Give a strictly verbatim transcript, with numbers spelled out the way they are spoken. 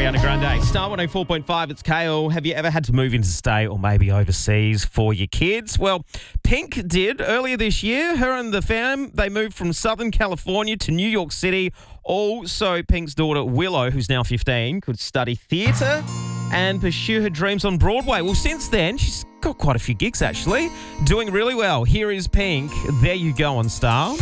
Ariana Grande. Star one oh four point five, it's Kale. Have you ever had to move interstate or maybe overseas for your kids? Well, Pink did earlier this year. Her and the fam, they moved from Southern California to New York City. Also, Pink's daughter Willow, who's now fifteen, could study theatre and pursue her dreams on Broadway. Well, since then, she's got quite a few gigs actually, doing really well. Here is Pink. There you go on Star.